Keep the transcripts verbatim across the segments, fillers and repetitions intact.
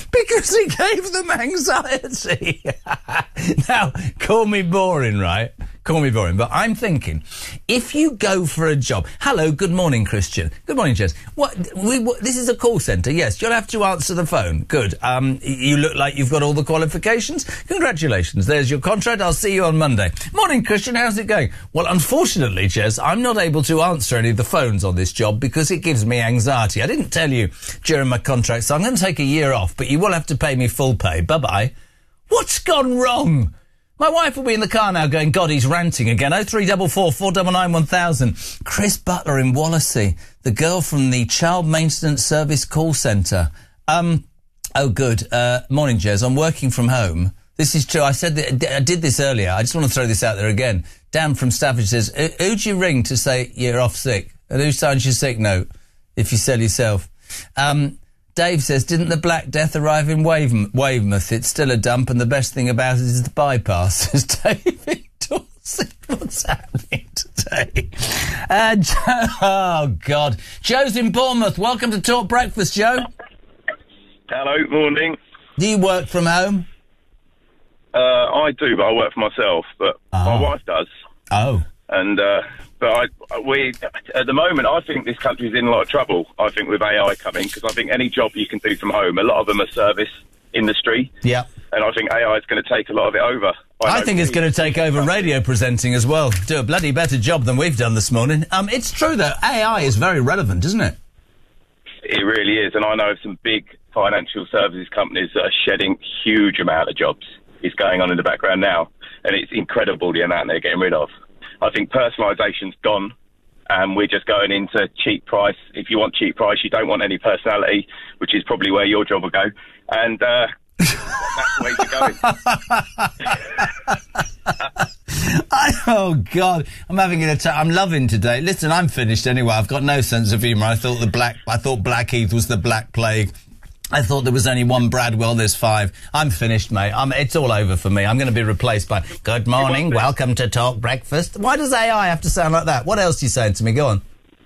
because he gave them anxiety. Now, call me boring, right? Call me boring, but I'm thinking, if you go for a job... Hello, good morning, Christian. Good morning, Jess. What, we, what, this is a call centre, yes. You'll have to answer the phone. Good. Um, you look like you've got all the qualifications. Congratulations. There's your contract. I'll see you on Monday. Morning, Christian. How's it going? Well, unfortunately, Jess, I'm not able to answer any of the phones on this job because it gives me anxiety. I didn't tell you during my contract, so I'm going to take a year off, but you will have to pay me full pay. Bye-bye. What's gone wrong? My wife will be in the car now going, God, he's ranting again. oh three four four, four nine nine, one thousand. Chris Butler in Wallasey, the girl from the Child Maintenance Service call centre. Um, oh, good. Uh, morning, Jez. I'm working from home. This is true. I said that, I did this earlier. I just want to throw this out there again. Dan from Stafford says, who'd you ring to say you're off sick? And who signs your sick note if you sell yourself? Um... Dave says, didn't the Black Death arrive in Wave- Weymouth? It's still a dump, and the best thing about it is the bypass. Says David Dorset. What's happening today? Uh, Joe, oh, God. Joe's in Bournemouth. Welcome to Talk Breakfast, Joe. Hello, morning. Do you work from home? Uh, I do, but I work for myself. But oh. my wife does. Oh. And, uh, but I, we, at the moment, I think this country's in a lot of trouble, I think, with A I coming, because I think any job you can do from home, a lot of them are service industry. Yeah. And I think A I is going to take a lot of it over. I, I think it's going to take over radio presenting as well. Do a bloody better job than we've done this morning. Um, it's true, though, A I is very relevant, isn't it? It really is, and I know of some big financial services companies that are shedding huge amount of jobs. It's going on in the background now, and it's incredible the amount they're getting rid of. I think personalisation's gone, and we're just going into cheap price. If you want cheap price, you don't want any personality, which is probably where your job will go. And uh, that's the way to go. I, oh, God. I'm having an attack. I'm loving today. Listen, I'm finished anyway. I've got no sense of humour. I thought the black... I thought Blackheath was the Black Plague. I thought there was only one Bradwell, there's five. I'm finished, mate. I'm, it's all over for me. I'm going to be replaced by, good morning, welcome to Talk Breakfast. Why does A I have to sound like that? What else are you saying to me? Go on.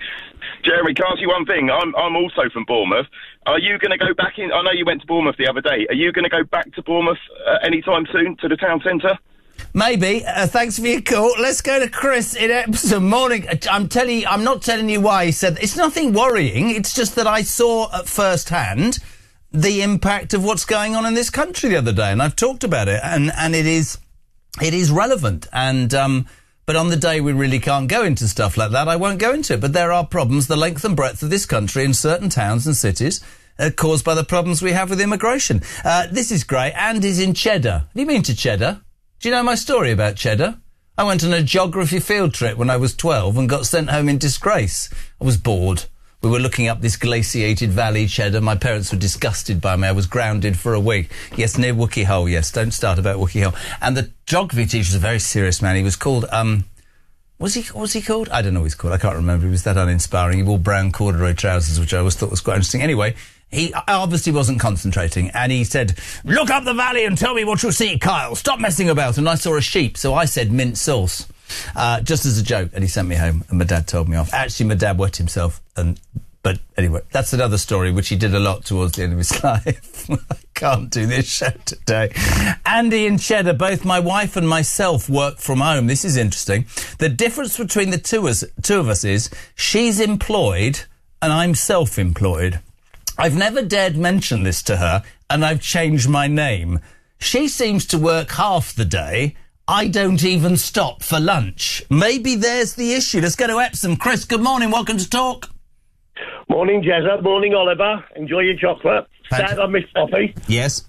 Jeremy, can I ask you one thing? I'm, I'm also from Bournemouth. Are you going to go back in... I know you went to Bournemouth the other day. Are you going to go back to Bournemouth uh, anytime soon, to the town centre? Maybe. Uh, thanks for your call. Let's go to Chris in Epsom. Morning. I'm telling you, I'm not telling you why he said... It's nothing worrying. It's just that I saw at first hand... the impact of what's going on in this country the other day, and I've talked about it, and, and it is it is relevant, and um, but on the day we really can't go into stuff like that, I won't go into it, but there are problems, the length and breadth of this country in certain towns and cities uh, caused by the problems we have with immigration. Uh, this is great. Andy's in Cheddar. Have you been to Cheddar? Do you know my story about Cheddar? I went on a geography field trip when I was twelve and got sent home in disgrace. I was bored. We were looking up this glaciated valley, Cheddar. My parents were disgusted by me. I was grounded for a week. Yes, near Wookey Hole, yes. Don't start about Wookey Hole. And the geography teacher was a very serious man. He was called, um... Was he, what was he called? I don't know what he's called. I can't remember. He was that uninspiring. He wore brown corduroy trousers, which I always thought was quite interesting. Anyway, he obviously wasn't concentrating. And he said, look up the valley and tell me what you see, Kyle. Stop messing about. And I saw a sheep, so I said mint sauce. Uh, just as a joke, and he sent me home, and my dad told me off. Actually, my dad wet himself, and but anyway, that's another story, which he did a lot towards the end of his life. I can't do this show today. Andy and Cheddar, both my wife and myself work from home. This is interesting. The difference between the two, us, two of us is she's employed and I'm self-employed. I've never dared mention this to her, and I've changed my name. She seems to work half the day. I don't even stop for lunch. Maybe there's the issue. Let's go to Epsom. Chris, good morning. Welcome to Talk. Morning, Jezza. Morning, Oliver. Enjoy your chocolate. Thank Dad, I miss coffee. Yes.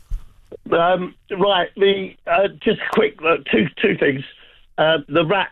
Um, right, the uh, just quick, uh, two two things. Uh, the rat,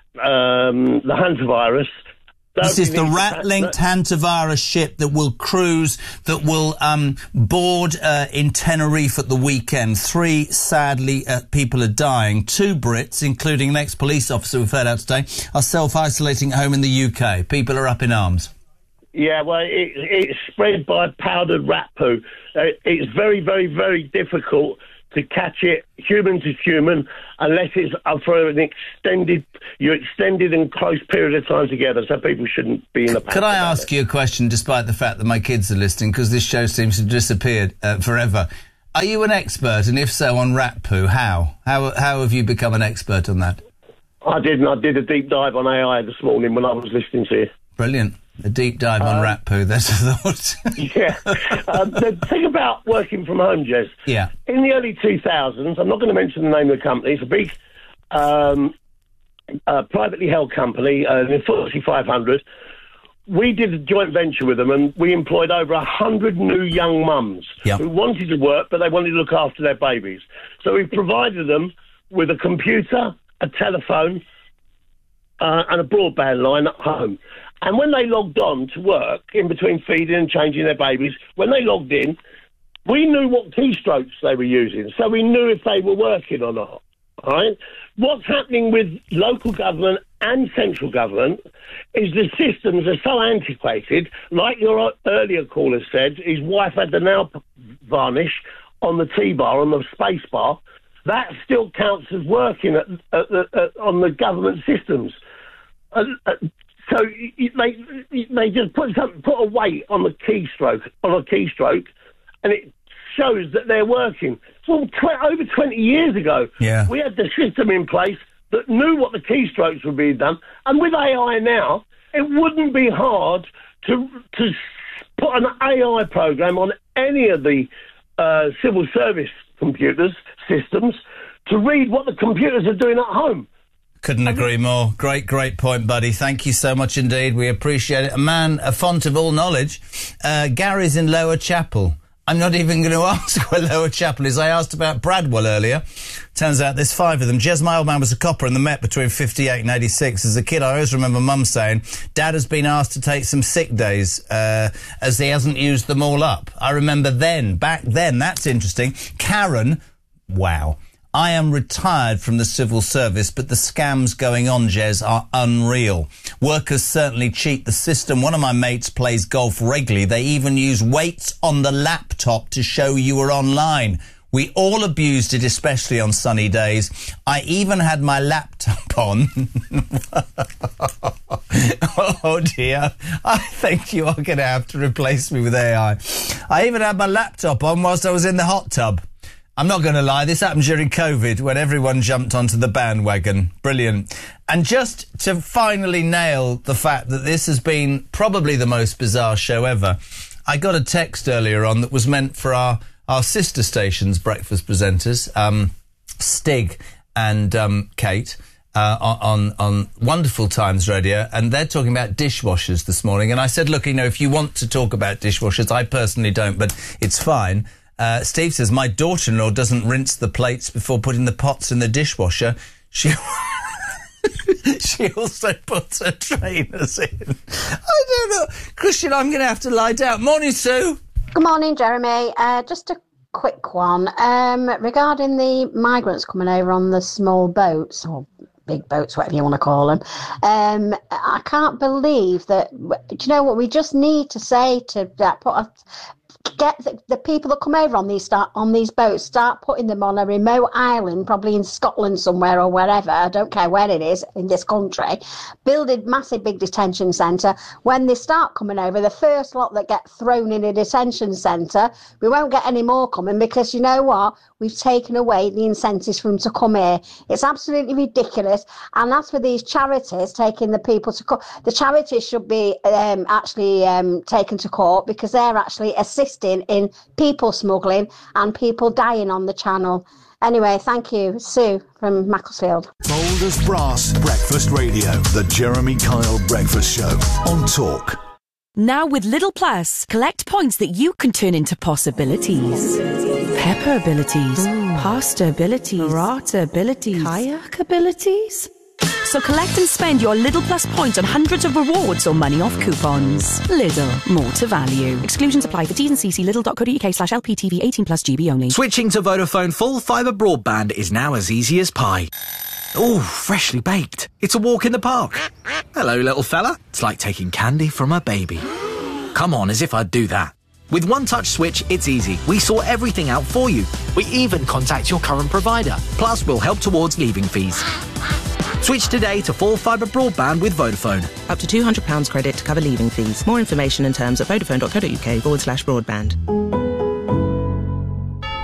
um, the hantavirus. This is the rat-linked hantavirus ship that will cruise, that will um, board uh, in Tenerife at the weekend. Three, sadly, uh, people are dying. Two Brits, including an ex-police officer we've heard out today, are self-isolating at home in the U K. People are up in arms. Yeah, well, it, it's spread by powdered rat poo. Uh, it's very, very, very difficult to catch it human to human unless it's uh, for an extended, you're extended and close period of time together, so people shouldn't be in a panic. Could I ask it. you a question, despite the fact that my kids are listening, because this show seems to have disappeared uh, forever? Are you an expert, and if so, on rat poo? How? How how have you become an expert on that? I did, I did a deep dive on A I this morning when I was listening to you. Brilliant. A deep dive on um, rat poo, that's a thought. Yeah. Um, the thing about working from home, Jez. Yeah. In the early two thousands, I'm not going to mention the name of the company, it's a big um, uh, privately held company, uh, the F T S E five hundred. We did a joint venture with them, and we employed over one hundred new young mums yep. who wanted to work, but they wanted to look after their babies. So we provided them with a computer, a telephone, uh, and a broadband line at home. And when they logged on to work, in between feeding and changing their babies, when they logged in, we knew what keystrokes they were using, so we knew if they were working or not. All right? What's happening with local government and central government is the systems are so antiquated. Like your earlier caller said, his wife had the nail varnish on the T-bar, on the space bar. That still counts as working at, at, at, at, on the government systems. Uh, uh, so they they just put some, put a weight on the keystroke on a keystroke, and it shows that they're working. Well, tw- over twenty years ago, yeah. we had the system in place that knew what the keystrokes were being done, and with A I now, it wouldn't be hard to to put an A I program on any of the uh, civil service computers systems to read what the computers are doing at home. Couldn't agree more. Great, great point, buddy. Thank you so much indeed. We appreciate it. A man, a font of all knowledge. Uh, Gary's in Lower Chapel. I'm not even going to ask where Lower Chapel is. I asked about Bradwell earlier. Turns out there's five of them. Jez, my old man, was a copper in the Met between fifty-eight and eighty-six. As a kid, I always remember Mum saying, Dad has been asked to take some sick days uh, as he hasn't used them all up. I remember then, back then, that's interesting. Karen, wow. I am retired from the civil service, but the scams going on, Jez, are unreal. Workers certainly cheat the system. One of my mates plays golf regularly. They even use weights on the laptop to show you were online. We all abused it, especially on sunny days. I even had my laptop on. Oh, dear. I think you are going to have to replace me with A I. I even had my laptop on whilst I was in the hot tub. I'm not going to lie, this happened during COVID when everyone jumped onto the bandwagon. Brilliant. And just to finally nail the fact that this has been probably the most bizarre show ever, I got a text earlier on that was meant for our, our sister station's breakfast presenters, um, Stig and um, Kate, uh, on, on Wonderful Times Radio, and they're talking about dishwashers this morning. And I said, look, you know, if you want to talk about dishwashers, I personally don't, but it's fine. Uh, Steve says, my daughter-in-law doesn't rinse the plates before putting the pots in the dishwasher. She she also puts her trainers in. I don't know. Christian, I'm going to have to lie down. Morning, Sue. Good morning, Jeremy. Uh, just a quick one. Um, regarding the migrants coming over on the small boats, or big boats, whatever you want to call them, um, I can't believe that... Do you know what? We just need to say to that, put a... Get the, the people that come over on these start on these boats, start putting them on a remote island, probably in Scotland somewhere or wherever. I don't care where it is in this country. Build a massive big detention centre. When they start coming over, the first lot that get thrown in a detention centre, we won't get any more coming because you know what? We've taken away the incentives for them to come here. It's absolutely ridiculous. And that's for these charities taking the people to court. The charities should be um, actually um, taken to court because they're actually assisting in people smuggling and people dying on the channel. Anyway, thank you. Sue from Macclesfield. Bold as Brass Breakfast Radio. The Jeremy Kyle Breakfast Show on Talk. Now with Lidl Plus, collect points that you can turn into possibilities. Pepper abilities, Ooh. Pasta abilities, Burrata abilities, kayak abilities. So collect and spend your Lidl Plus points on hundreds of rewards or money off coupons. Lidl, more to value. Exclusions apply for T's and C's. Lidl.co.uk slash LPTV eighteen plus G B only. Switching to Vodafone full fibre broadband is now as easy as pie. Ooh, freshly baked. It's a walk in the park. Hello, little fella. It's like taking candy from a baby. Come on, as if I'd do that. With One Touch Switch, it's easy. We sort everything out for you. We even contact your current provider. Plus, we'll help towards leaving fees. Switch today to full fibre broadband with Vodafone. Up to two hundred pounds credit to cover leaving fees. More information and terms at vodafone.co.uk forward slash broadband.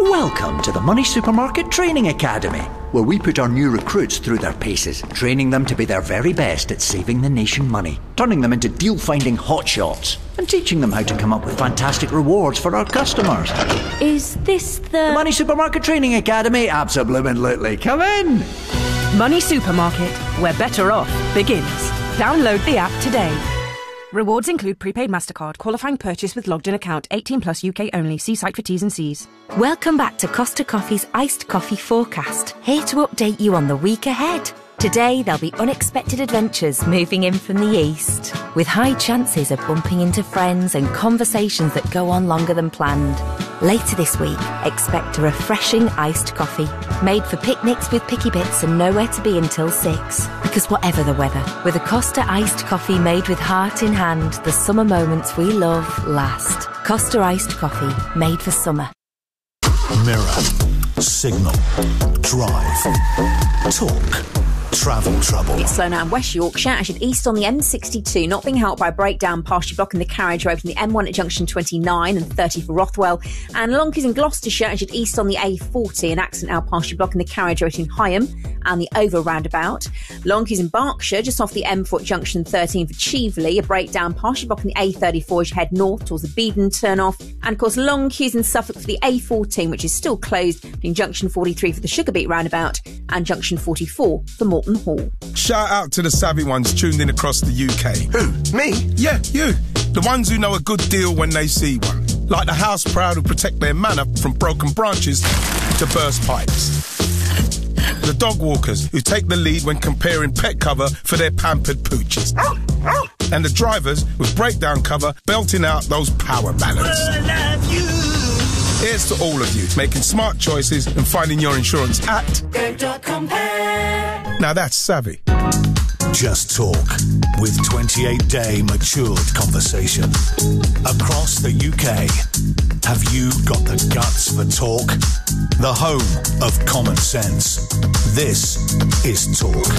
Welcome to the Money Supermarket Training Academy, where we put our new recruits through their paces, training them to be their very best at saving the nation money, turning them into deal-finding hotshots, and teaching them how to come up with fantastic rewards for our customers. Is this the... The Money Supermarket Training Academy? Absolutely. Come in! Money Supermarket, where better off begins. Download the app today. Rewards include prepaid MasterCard, qualifying purchase with logged in account, eighteen plus U K only. See site for T's and C's. Welcome back to Costa Coffee's Iced Coffee Forecast, here to update you on the week ahead. Today, there'll be unexpected adventures moving in from the east, with high chances of bumping into friends and conversations that go on longer than planned. Later this week, expect a refreshing iced coffee, made for picnics with picky bits and nowhere to be until six. Because whatever the weather, with a Costa iced coffee made with heart in hand, the summer moments we love last. Costa iced coffee, made for summer. Mirror, signal, drive, talk. Travel trouble. It's slow now in West Yorkshire, actually east on the M sixty-two, not being helped by a breakdown partially blocking the carriage road from the M one at junction twenty-nine and thirty for Rothwell, and Lonkeys in Gloucestershire, actually east on the A forty, an accident now partially blocking the carriage road in Higham and the over roundabout. Lonkeys in Berkshire, just off the M four at junction thirteen for Cheveley, a breakdown partially blocking the A thirty-four as you head north towards the Beedon turn-off, and of course Lonkeys in Suffolk for the A fourteen, which is still closed between junction forty-three for the Sugarbeet roundabout and junction forty-four for Morton Hall. Shout out to the savvy ones tuned in across the U K. Who? Me? Yeah, you. The ones who know a good deal when they see one. Like the house proud who protect their manor from broken branches to burst pipes. The dog walkers who take the lead when comparing pet cover for their pampered pooches. And the drivers with breakdown cover belting out those power ballads. I love you. Here's to all of you making smart choices and finding your insurance at Go dot compare. Now that's savvy. Just Talk, with twenty-eight day matured conversation. Across the U K, have you got the guts for talk? The home of common sense. This is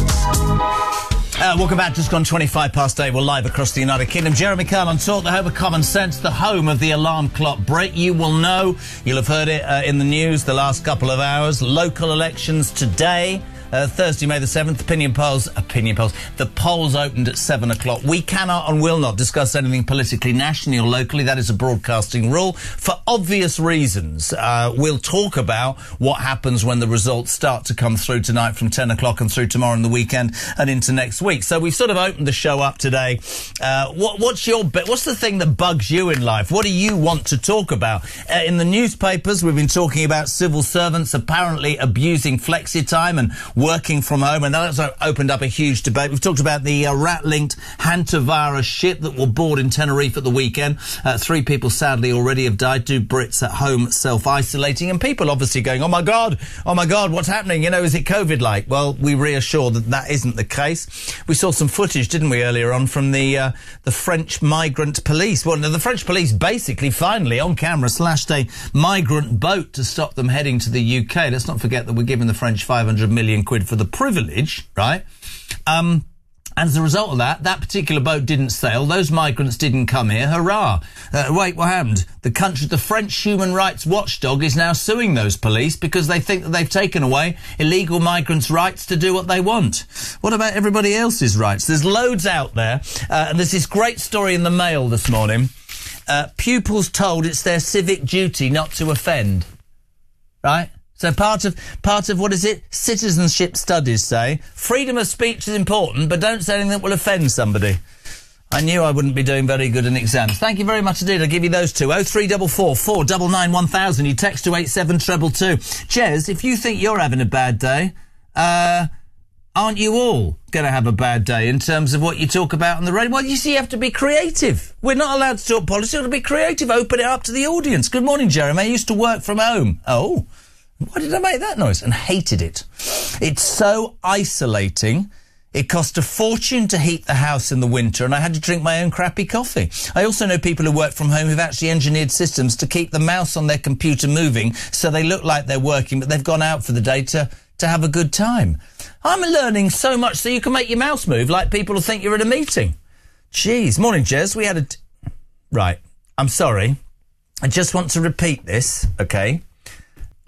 Talk. Uh, welcome back. Just gone twenty-five past eight. We're live across the United Kingdom. Jeremy Kyle on Talk, the home of common sense, the home of the alarm clock break. You will know, you'll have heard it uh, in the news the last couple of hours. Local elections today. Uh, Thursday, May the seventh, opinion polls, opinion polls, the polls opened at seven o'clock. We cannot and will not discuss anything politically, nationally or locally. That is a broadcasting rule. For obvious reasons, uh, we'll talk about what happens when the results start to come through tonight from ten o'clock and through tomorrow and the weekend and into next week. So we've sort of opened the show up today. Uh, what, what's your, what's the thing that bugs you in life? What do you want to talk about? Uh, in the newspapers, we've been talking about civil servants apparently abusing flexi time and working from home, and that's opened up a huge debate. We've talked about the uh, rat-linked hantavirus ship that will board in Tenerife at the weekend. Uh, three people sadly already have died, two Brits at home self-isolating, and people obviously going, oh my God, oh my God, what's happening? You know, is it COVID-like? Well, we reassure that that isn't the case. We saw some footage, didn't we, earlier on from the uh, the French migrant police. Well, the French police basically finally on camera slashed a migrant boat to stop them heading to the U K. Let's not forget that we're giving the French five hundred million quid for the privilege, right? Um, and as a result of that, that particular boat didn't sail. Those migrants didn't come here. Hurrah. Uh, wait, what happened? The country, the French human rights watchdog is now suing those police because they think that they've taken away illegal migrants' rights to do what they want. What about everybody else's rights? There's loads out there. Uh, and there's this great story in the Mail this morning. Uh, pupils told it's their civic duty not to offend. Right? So part of, part of, what is it? Citizenship studies say, freedom of speech is important, but don't say anything that will offend somebody. I knew I wouldn't be doing very good in exams. Thank you very much indeed. I'll give you those two. oh three four four, four nine nine, one thousand. You text to eight seven two two two. Jez, if you think you're having a bad day, uh, aren't you all going to have a bad day in terms of what you talk about on the radio? Well, you see, you have to be creative. We're not allowed to talk politics. You have to be creative. Open it up to the audience. Good morning, Jeremy. I used to work from home. Oh. Why did I make that noise? And hated it. It's so isolating. It cost a fortune to heat the house in the winter, and I had to drink my own crappy coffee. I also know people who work from home who've actually engineered systems to keep the mouse on their computer moving so they look like they're working, but they've gone out for the day to, to have a good time. I'm learning so much so you can make your mouse move like people who think you're at a meeting. Jeez. Morning, Jez. We had a... T- right. I'm sorry. I just want to repeat this, okay?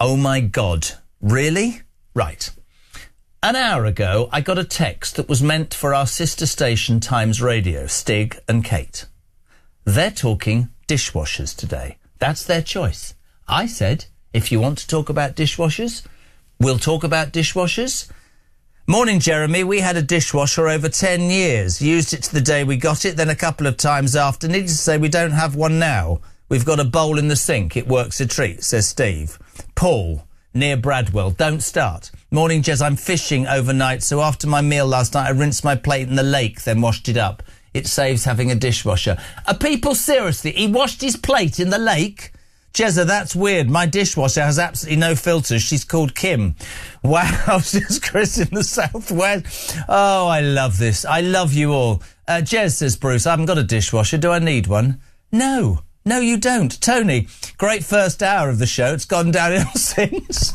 Oh, my God. Really? Right. An hour ago, I got a text that was meant for our sister station Times Radio, Stig and Kate. They're talking dishwashers today. That's their choice. I said, if you want to talk about dishwashers, we'll talk about dishwashers. Morning, Jeremy. We had a dishwasher over ten years. Used it to the day we got it, then a couple of times after. Needless to say, we don't have one now. We've got a bowl in the sink. It works a treat, says Steve. Paul, near Bradwell. Don't start. Morning, Jez. I'm fishing overnight, so after my meal last night, I rinsed my plate in the lake, then washed it up. It saves having a dishwasher. Are people seriously? He washed his plate in the lake? Jezza, that's weird. My dishwasher has absolutely no filters. She's called Kim. Wow, says Chris in the southwest. Oh, I love this. I love you all. Uh, Jez, says Bruce, I haven't got a dishwasher. Do I need one? No. No, you don't. Tony, great first hour of the show. It's gone downhill since.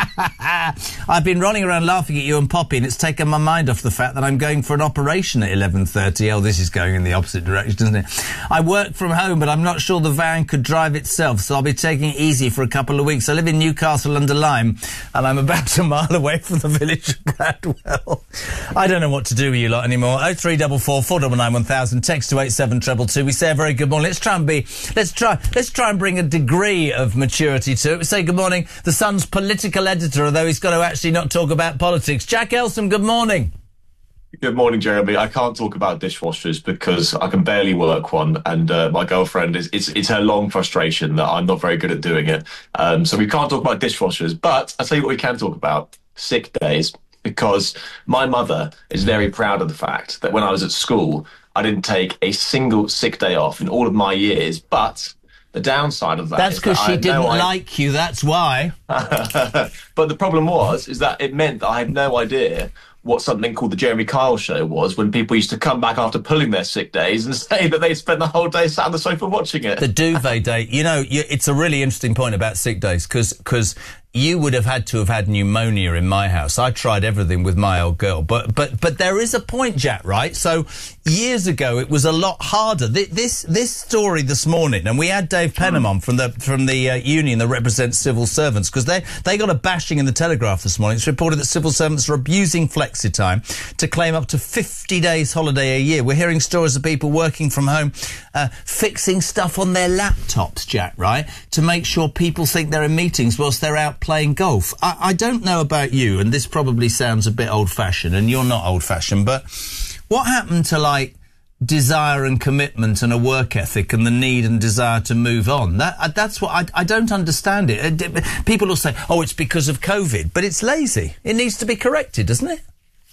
I've been running around laughing at you and Poppy, and it's taken my mind off the fact that I'm going for an operation at eleven thirty. Oh, this is going in the opposite direction, isn't it? I work from home, but I'm not sure the van could drive itself, so I'll be taking it easy for a couple of weeks. I live in Newcastle under Lyme, and I'm about a mile away from the village of Bradwell. I don't know what to do with you lot anymore. oh three four four, four nine nine, one thousand. Text to eight seven two two. We say a very good morning. Let's try and be... Let's try, let's try and bring a degree of maturity to it. We say good morning, the Sun's political editor, although he's got to actually not talk about politics. Jack Elsom, good morning. Good morning, Jeremy. I can't talk about dishwashers because I can barely work one, and uh, my girlfriend is it's it's her long frustration that I'm not very good at doing it. Um, so we can't talk about dishwashers, but I'll tell you what we can talk about: sick days. Because my mother is very proud of the fact that when I was at school, I didn't take a single sick day off in all of my years, but the downside of that That's is because that she I didn't no I... like you, that's why. But the problem was, is that it meant that I had no idea what something called the Jeremy Kyle Show was, when people used to come back after pulling their sick days and say that they'd spent the whole day sat on the sofa watching it. The duvet day. You know, you, it's a really interesting point about sick days, because because you would have had to have had pneumonia in my house. I tried everything with my old girl. But but but there is a point, Jack, right? So years ago, it was a lot harder. This this, this story this morning, and we had Dave Penham on from the from the uh, union that represents civil servants, because they, they got a bashing in the Telegraph this morning. It's reported that civil servants are abusing flexi time to claim up to fifty days holiday a year. We're hearing stories of people working from home, uh, fixing stuff on their laptops, Jack, right, to make sure people think they're in meetings whilst they're out playing golf. I, I don't know about you, and this probably sounds a bit old-fashioned, and you're not old-fashioned, but what happened to, like, desire and commitment and a work ethic and the need and desire to move on? That That's what... I, I don't understand it. it. People will say, oh, it's because of COVID, but it's lazy. It needs to be corrected, doesn't it?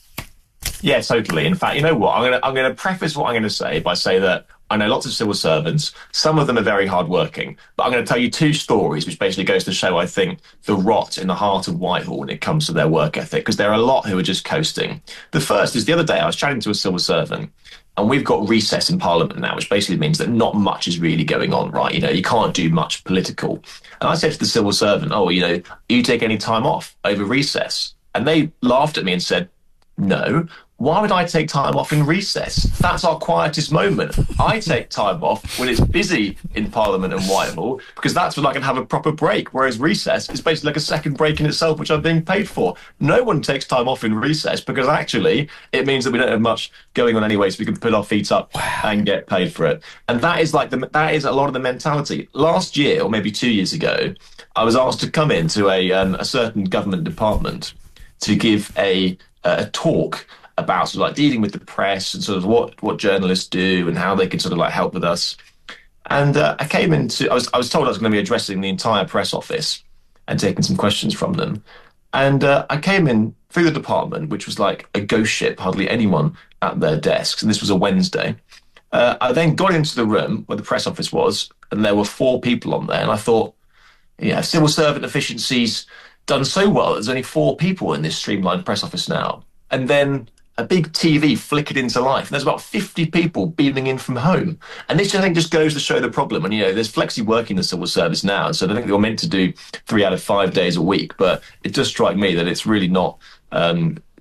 Yeah, totally. In fact, you know what? I'm going to I'm going to preface what I'm going to say by saying that I know lots of civil servants. Some of them are very hardworking. But I'm going to tell you two stories, which basically goes to show, I think, the rot in the heart of Whitehall when it comes to their work ethic, because there are a lot who are just coasting. The first is the other day I was chatting to a civil servant, and we've got recess in Parliament now, which basically means that not much is really going on, right? You know, you can't do much political. And I said to the civil servant, oh, you know, you take any time off over recess? And they laughed at me and said, no. Why would I take time off in recess? That's our quietest moment. I take time off when it's busy in Parliament and Whitehall, because that's when I can have a proper break, whereas recess is basically like a second break in itself, which I'm being paid for. No one takes time off in recess because actually it means that we don't have much going on anyway, so we can put our feet up and get paid for it. And that is like the, that is a lot of the mentality. Last year, or maybe two years ago, I was asked to come into a, um, a certain government department to give a, a talk about sort of like dealing with the press and sort of what, what journalists do and how they can sort of like help with us. And uh, I came into, I was, I was told I was going to be addressing the entire press office and taking some questions from them. And uh, I came in through the department, which was like a ghost ship, hardly anyone at their desks. And this was a Wednesday. Uh, I then got into the room where the press office was, and there were four people on there. And I thought, yeah, civil servant efficiency's done so well. There's only four people in this streamlined press office now. And then a big T V flickered into life. And there's about fifty people beaming in from home. And this, I think, just goes to show the problem. And, you know, there's flexi work in the civil service now. So I think they're meant to do three out of five days a week. But it does strike me that it's really not um,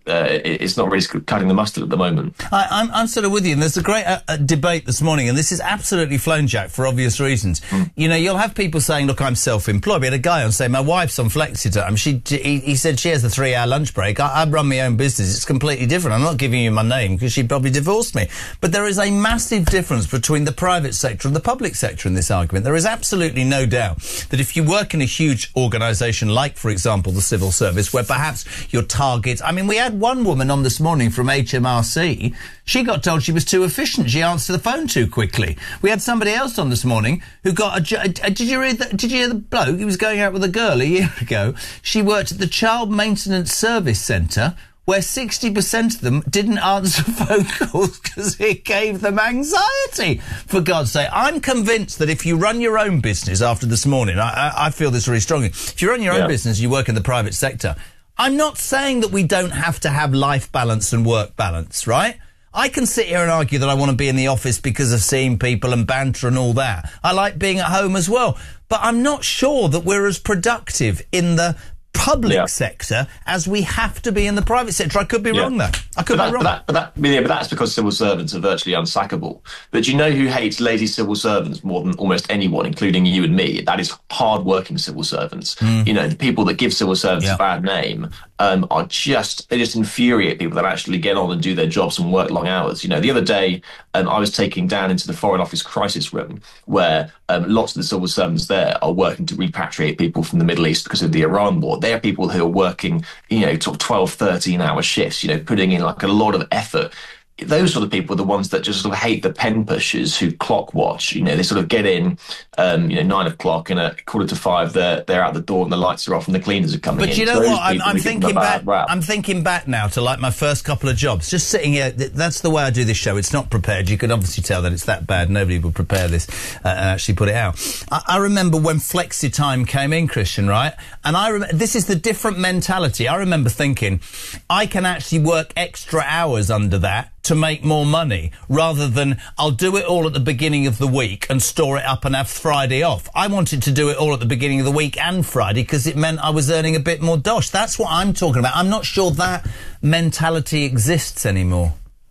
uh, it, it's not really cutting the mustard at the moment. I, I'm, I'm sort of with you, and there's a great uh, uh, debate this morning, and this is absolutely flown, Jack, for obvious reasons. Mm. You know, you'll have people saying, look, I'm self-employed. We had a guy on saying, my wife's on flexi-time. She, he, he said she has a three-hour lunch break. I, I run my own business. It's completely different. I'm not giving you my name because she'd probably divorce me. But there is a massive difference between the private sector and the public sector in this argument. There is absolutely no doubt that if you work in a huge organisation like, for example, the civil service, where perhaps your target... I mean, we had one woman on this morning from H M R C. She got told she was too efficient. She answered the phone too quickly. We had somebody else on this morning who got a... jo- a did you read the, Did you hear the bloke? He was going out with a girl a year ago. She worked at the Child Maintenance Service Centre, where sixty percent of them didn't answer phone calls because it gave them anxiety. For God's sake, I'm convinced that if you run your own business after this morning, I, I, I feel this really strongly, if you run your yeah. own business, you work in the private sector, I'm not saying that we don't have to have life balance and work balance, right? I can sit here and argue that I want to be in the office because of seeing people and banter and all that. I like being at home as well. But I'm not sure that we're as productive in the public yeah. sector as we have to be in the private sector. I could be yeah. wrong there. I could but be that, wrong. But, that, but, that, yeah, but that's because civil servants are virtually unsackable. But do you know who hates lazy civil servants more than almost anyone, including you and me? That is hard-working civil servants. Mm. You know, the people that give civil servants yeah. a bad name um, are just, they just infuriate people that actually get on and do their jobs and work long hours. You know, the other day, um, I was taking down into the Foreign Office crisis room where um, lots of the civil servants there are working to repatriate people from the Middle East because of the Iran war. They are people who are working, you know, sort of twelve, thirteen hour shifts, you know, putting in like a lot of effort. Those sort of people are the ones that just sort of hate the pen pushers who clock watch. You know, they sort of get in, um, you know, nine o'clock and at quarter to five, they're they're out the door and the lights are off and the cleaners are coming in. But you know Those what? I'm, I'm who give them a thinking bad back. rap. I'm thinking back now to like my first couple of jobs. Just sitting here. Th- that's the way I do this show. It's not prepared. You could obviously tell that it's that bad. Nobody would prepare this uh, and actually put it out. I, I remember when flexi time came in, Christian, right? And I rem- this is the different mentality. I remember thinking, I can actually work extra hours under that to make more money, rather than I'll do it all at the beginning of the week and store it up and have Friday off. I wanted to do it all at the beginning of the week and Friday because it meant I was earning a bit more dosh. That's what I'm talking about. I'm not sure that mentality exists anymore.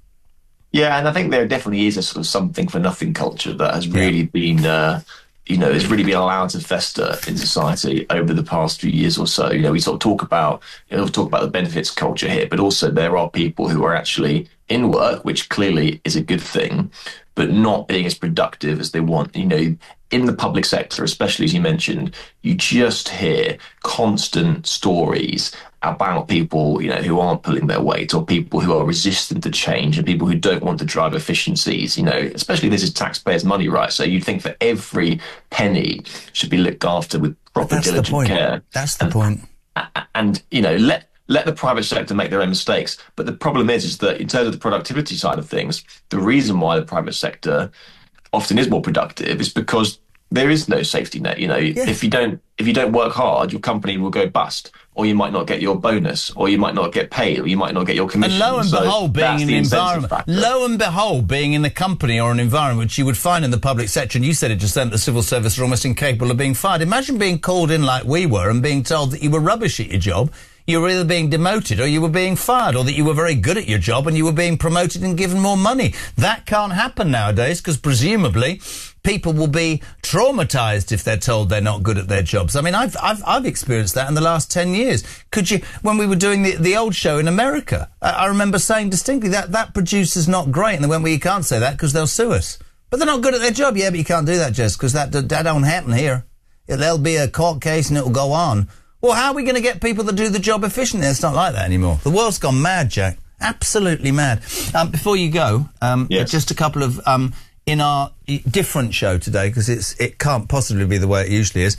Yeah, and I think there definitely is a sort of something for nothing culture that has really yeah. been... Uh, you know, has really been allowed to fester in society over the past few years or so. You know, we sort of talk about, you know, we talk about the benefits culture here, but also there are people who are actually in work, which clearly is a good thing, but not being as productive as they want. You know, in the public sector, especially as you mentioned, you just hear constant stories about people, you know, who aren't pulling their weight, or people who are resistant to change, and people who don't want to drive efficiencies, you know, especially this is taxpayers' money, right? So you'd think that every penny should be looked after with proper That's diligent the point. care. That's the and, point. And, you know, let let the private sector make their own mistakes. But the problem is, is that in terms of the productivity side of things, the reason why the private sector often is more productive is because there is no safety net. You know, yeah. if you don't if you don't work hard, your company will go bust, or you might not get your bonus, or you might not get paid, or you might not get your commission. And lo and so behold, being in the, the environment, factor. lo and behold, being in a company or an environment which you would find in the public sector, and you said it just then, the civil service are almost incapable of being fired. Imagine being called in like we were and being told that you were rubbish at your job. You were either being demoted or you were being fired, or that you were very good at your job and you were being promoted and given more money. That can't happen nowadays because presumably people will be traumatised if they're told they're not good at their jobs. I mean, I've I've I've experienced that in the last ten years. Could you, when we were doing the the old show in America, I, I remember saying distinctly that that producer's not great, and they went, well, you can't say that because they'll sue us. But they're not good at their job. Yeah, but you can't do that, Jess, because that that don't happen here. There'll be a court case and it'll go on. Well, how are we going to get people that do the job efficiently? It's not like that anymore. The world's gone mad, Jack. Absolutely mad. Um, before you go, um, yes. just a couple of... Um, in our different show today, because it's it can't possibly be the way it usually is,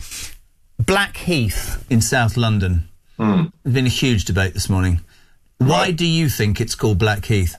Blackheath in South London. Mm. There's been a huge debate this morning. Why right. do you think it's called Blackheath?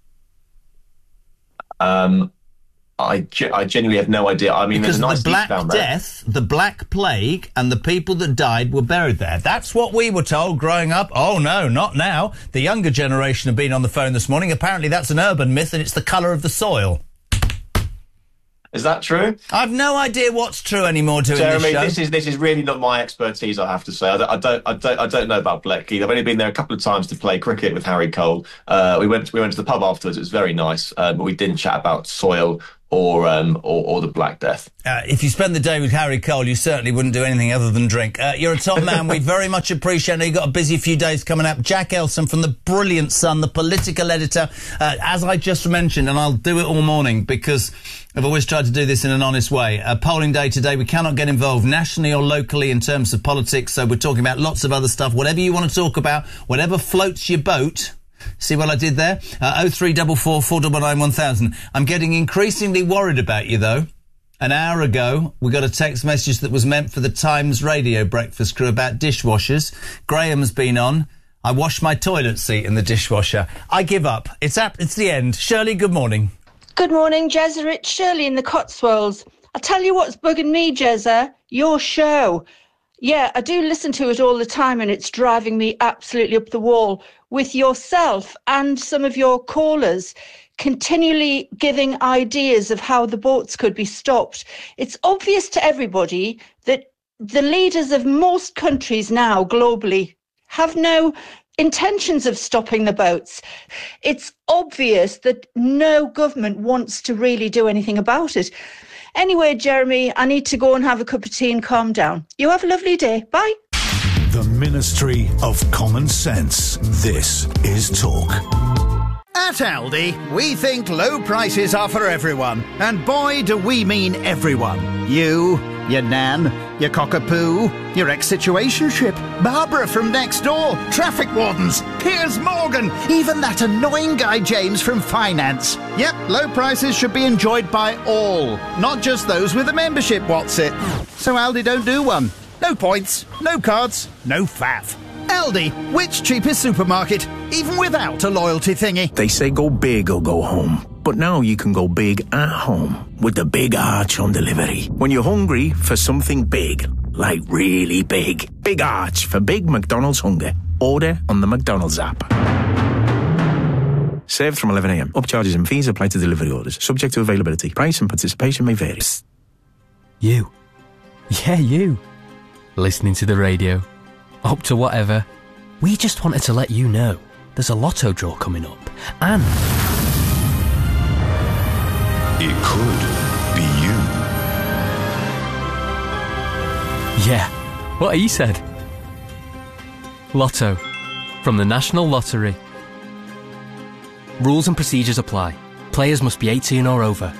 Um... I, ge- I genuinely have no idea. I mean, because there's a nice the Black down there. Death, the Black Plague, and the people that died were buried there. That's what we were told growing up. Oh, no, not now. The younger generation have been on the phone this morning. Apparently that's an urban myth, and it's the colour of the soil. Is that true? I've no idea what's true anymore doing Jeremy, this show. this is this is really not my expertise, I have to say. I don't I don't I don't, I don't know about Bleckheath. I've only been there a couple of times to play cricket with Harry Cole. Uh, we went we went to the pub afterwards. It was very nice, uh, but we didn't chat about soil or um or, or the Black Death. Uh, if you spend the day with Harry Cole, you certainly wouldn't do anything other than drink. Uh, you're a top man. We very much appreciate it. You've got a busy few days coming up. Jack Elson from the brilliant Sun, the political editor. Uh, as I just mentioned, and I'll do it all morning because I've always tried to do this in an honest way. Uh, polling day today, we cannot get involved nationally or locally in terms of politics, so we're talking about lots of other stuff. Whatever you want to talk about, whatever floats your boat. See what I did there? Uh, oh three four four, four nine nine, one thousand. I'm getting increasingly worried about you, though. An hour ago, we got a text message that was meant for the Times radio breakfast crew about dishwashers. Graham's been on. I washed my toilet seat in the dishwasher. I give up. It's up. It's the end. Shirley, good morning. Good morning, Jezza. It's Shirley in the Cotswolds. I'll tell you what's bugging me, Jezza. Your show. Yeah, I do listen to it all the time, and it's driving me absolutely up the wall with yourself and some of your callers continually giving ideas of how the boats could be stopped. It's obvious to everybody that the leaders of most countries now globally have no intentions of stopping the boats. It's obvious that no government wants to really do anything about it. Anyway, Jeremy, I need to go and have a cup of tea and calm down. You have a lovely day. Bye. The Ministry of Common Sense. This is Talk. At Aldi, we think low prices are for everyone. And boy, do we mean everyone. You, your nan, your cockapoo, your ex-situationship, Barbara from next door, traffic wardens, Piers Morgan, even that annoying guy James from finance. Yep, low prices should be enjoyed by all, not just those with a membership, what's it? So Aldi don't do one. No points, no cards, no faff. Aldi, which cheapest supermarket, even without a loyalty thingy? They say go big or go home. But now you can go big at home with the Big Arch on delivery. When you're hungry for something big, like really big, Big Arch for big McDonald's hunger. Order on the McDonald's app. Served from eleven a m. Upcharges and fees apply to delivery orders. Subject to availability. Price and participation may vary. Psst. You. Yeah, you. Listening to the radio. Up to whatever. We just wanted to let you know there's a lotto draw coming up. And it could be you. Yeah, what he said. Lotto. From the National Lottery. Rules and procedures apply. Players must be eighteen or over.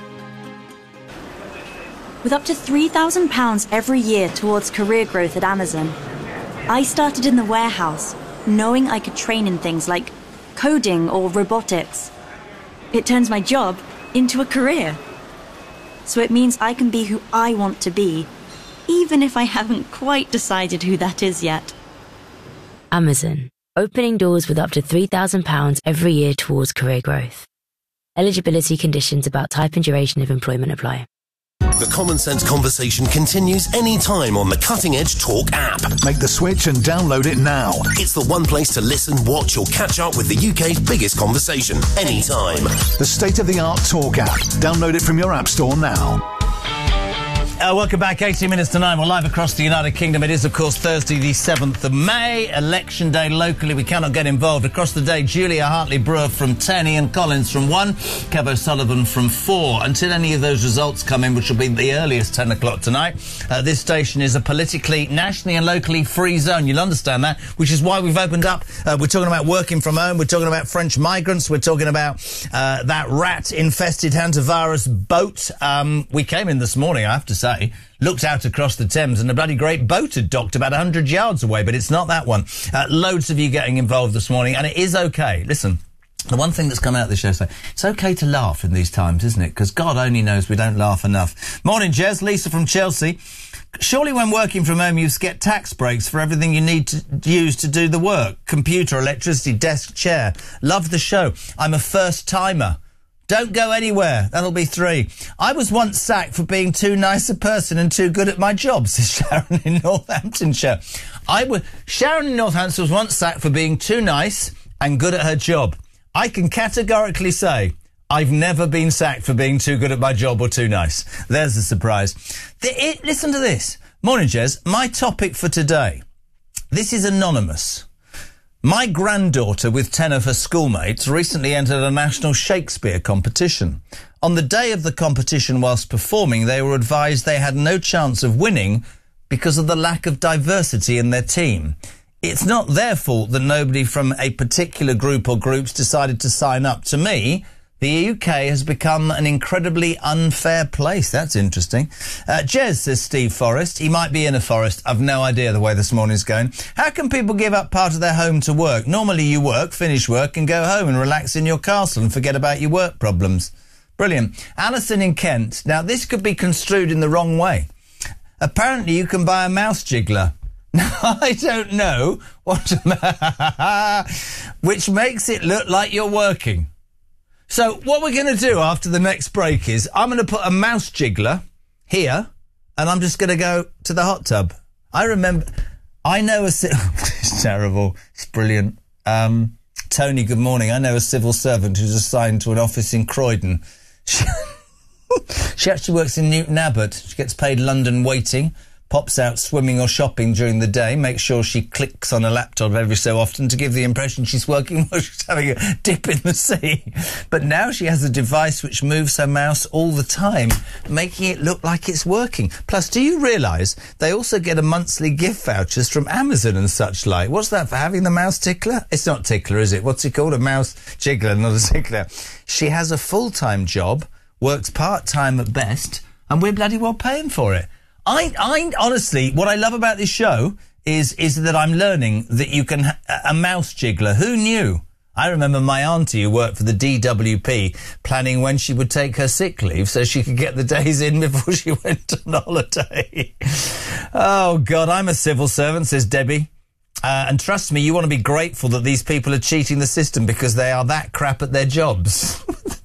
With up to three thousand pounds every year towards career growth at Amazon, I started in the warehouse, knowing I could train in things like coding or robotics. It turns my job into a career. So it means I can be who I want to be, even if I haven't quite decided who that is yet. Amazon, opening doors with up to three thousand pounds every year towards career growth. Eligibility conditions about type and duration of employment apply. The Common Sense conversation continues anytime on the Cutting Edge Talk app. Make the switch and download it now. It's the one place to listen, watch or catch up with the U K's biggest conversation anytime. The state-of-the-art Talk app. Download it from your app store now. Uh, welcome back, eighteen minutes to nine. We're live across the United Kingdom. It is, of course, Thursday the seventh of May. Election day locally. We cannot get involved. Across the day, Julia Hartley-Brewer from ten, Ian Collins from one, Kev O'Sullivan from four. Until any of those results come in, which will be the earliest ten o'clock tonight, uh, this station is a politically, nationally and locally free zone. You'll understand that, which is why we've opened up. Uh, we're talking about working from home. We're talking about French migrants. We're talking about uh, that rat-infested hantavirus boat. Um, we came in this morning, I have to say. Looked out across the Thames and a bloody great boat had docked about one hundred yards away, but it's not that one. Uh, loads of you getting involved this morning, and it is okay. Listen, the one thing that's come out of the show today, it's okay to laugh in these times, isn't it? Because God only knows we don't laugh enough. Morning, Jez. Lisa from Chelsea. Surely when working from home you get tax breaks for everything you need to use to do the work. Computer, electricity, desk, chair. Love the show. I'm a first-timer. Don't go anywhere. That'll be three. I was once sacked for being too nice a person and too good at my job, says Sharon in Northamptonshire. I was, Sharon in Northampton was once sacked for being too nice and good at her job. I can categorically say I've never been sacked for being too good at my job or too nice. There's a surprise. The, it, listen to this. Morning, Jez. My topic for today. This is anonymous. My granddaughter, with ten of her schoolmates, recently entered a national Shakespeare competition. On the day of the competition, whilst performing, they were advised they had no chance of winning because of the lack of diversity in their team. It's not their fault that nobody from a particular group or groups decided to sign up. To me, the U K has become an incredibly unfair place. That's interesting. Uh, Jez, says Steve Forrest. He might be in a forest. I've no idea the way this morning's going. How can people give up part of their home to work? Normally you work, finish work and go home and relax in your castle and forget about your work problems. Brilliant. Alison in Kent. Now, this could be construed in the wrong way. Apparently you can buy a mouse jiggler. Now, I don't know what... which makes it look like you're working. So what we're going to do after the next break is I'm going to put a mouse jiggler here and I'm just going to go to the hot tub. I remember, I know a, it's terrible, it's brilliant. Um, Tony, good morning. I know a civil servant who's assigned to an office in Croydon. She, she actually works in Newton Abbot. She gets paid London waiting, pops out swimming or shopping during the day, makes sure she clicks on a laptop every so often to give the impression she's working while she's having a dip in the sea. But now she has a device which moves her mouse all the time, making it look like it's working. Plus, do you realise they also get a monthly gift vouchers from Amazon and such like? What's that for having the mouse tickler? It's not tickler, is it? What's it called? A mouse jiggler, not a tickler. She has a full-time job, works part-time at best, and we're bloody well paying for it. I, I, honestly, what I love about this show is, is that I'm learning that you can, ha- a mouse jiggler. Who knew? I remember my auntie who worked for the D W P planning when she would take her sick leave so she could get the days in before she went on holiday. Oh, God, I'm a civil servant, says Debbie. Uh, and trust me, you want to be grateful that these people are cheating the system because they are that crap at their jobs.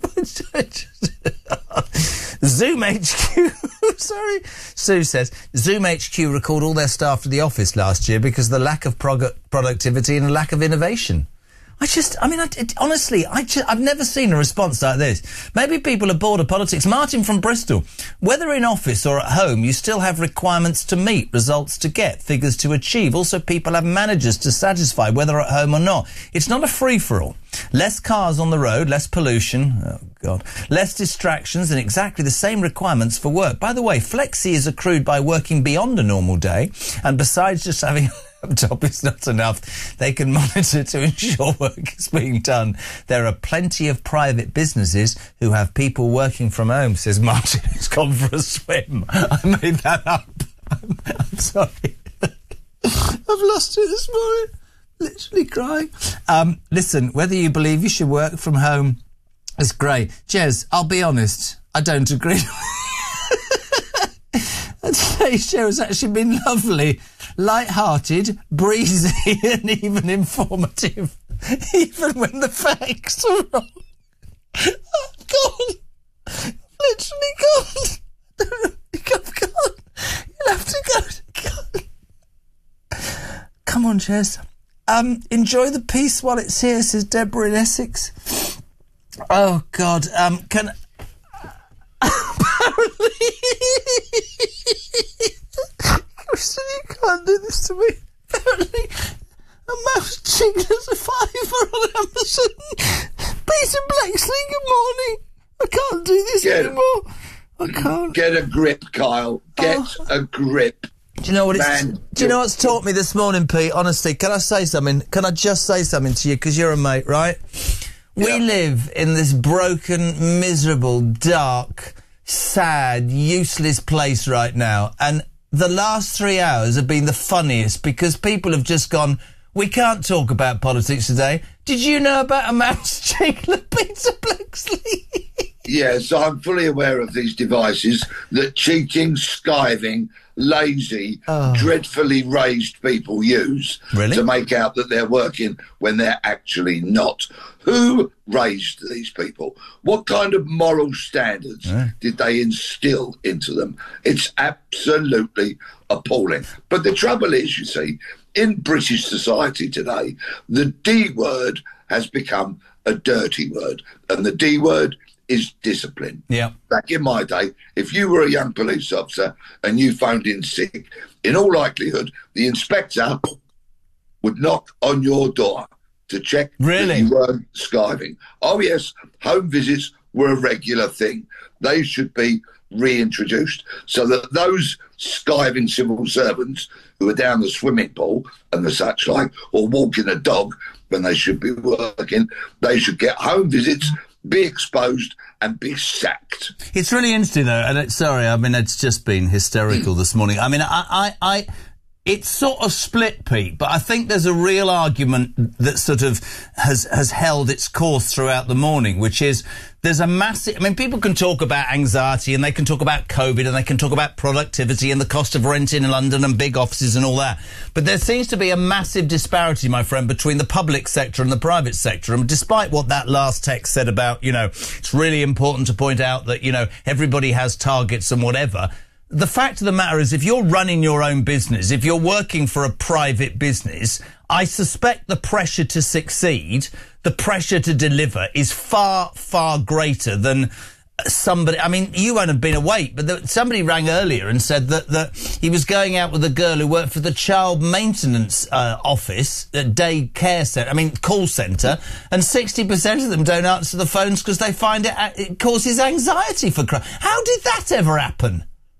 Zoom H Q, sorry, Sue says, Zoom H Q recalled all their staff to the office last year because of the lack of prog- productivity and a lack of innovation. I just, I mean, I, it, honestly, I just, I've never seen a response like this. Maybe people are bored of politics. Martin from Bristol, whether in office or at home, you still have requirements to meet, results to get, figures to achieve. Also, people have managers to satisfy, whether at home or not. It's not a free-for-all. Less cars on the road, less pollution, oh God, less distractions and exactly the same requirements for work. By the way, flexi is accrued by working beyond a normal day, and besides just having laptop is not enough. They can monitor to ensure work is being done. There are plenty of private businesses who have people working from home, says Martin, who's gone for a swim. I made that up. I'm, I'm sorry. I've lost it this morning. Literally crying. Um, listen, whether you believe you should work from home is great. Jez, I'll be honest, I don't agree. Today's show has actually been lovely, light-hearted, breezy and even informative, even when the facts are wrong. Oh, God. Literally gone. I've gone. You'll have to go. God. Come on, Jez. Um, enjoy the peace while it's here, says Deborah in Essex. Oh, God. Um, can... Apparently... Kristen, you can't do this to me. Apparently, a mouse jiggler's a fiver on Amazon. Peter Blakesley, good morning. I can't do this Get anymore. I can't. Get a grip, Kyle. Get Oh. a grip. Do you know what it's? Man, Do you know what's taught me this morning, Pete? Honestly, can I say something? Can I just say something to you? Because you're a mate, right? We live in this broken, miserable, dark, sad, useless place right now, and the last three hours have been the funniest because people have just gone, we can't talk about politics today. Did you know about a mouse jiggler, Peter Blakesley? Yes, I'm fully aware of these devices that cheating, skiving, lazy, Oh. dreadfully raised people use Really? to make out that they're working when they're actually not. Who raised these people? What kind of moral standards Yeah. did they instill into them? It's absolutely appalling. But the trouble is, you see, in British society today, the D word has become a dirty word. And the D word is discipline. Yeah. Back in my day, if you were a young police officer and you phoned in sick, in all likelihood, the inspector would knock on your door to check really? that you weren't skiving. Oh, yes, home visits were a regular thing. They should be reintroduced so that those skiving civil servants who are down the swimming pool and the such like, or walking a dog when they should be working, they should get home visits, be exposed and be sacked. It's really interesting, though, and it's, sorry, I mean, it's just been hysterical this morning. I mean, I, I, I, it's sort of split, Pete, but I think there's a real argument that sort of has, has held its course throughout the morning, which is there's a massive, I mean, people can talk about anxiety and they can talk about COVID and they can talk about productivity and the cost of rent in London and big offices and all that. But there seems to be a massive disparity, my friend, between the public sector and the private sector. And despite what that last text said about, you know, it's really important to point out that, you know, everybody has targets and whatever. The fact of the matter is, if you're running your own business, if you're working for a private business, I suspect the pressure to succeed, the pressure to deliver is far, far greater than somebody. I mean, you won't have been awake, but the, somebody rang earlier and said that, that he was going out with a girl who worked for the child maintenance uh, office, uh, day care centre, I mean, call centre, and sixty percent of them don't answer the phones because they find it, it causes anxiety for crime. How did that ever happen?